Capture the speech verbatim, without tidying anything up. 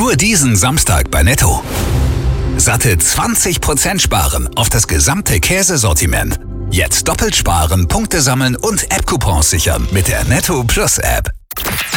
Nur diesen Samstag bei Netto. Satte zwanzig Prozent sparen auf das gesamte Käsesortiment. Jetzt doppelt sparen, Punkte sammeln und App-Coupons sichern mit der Netto Plus App.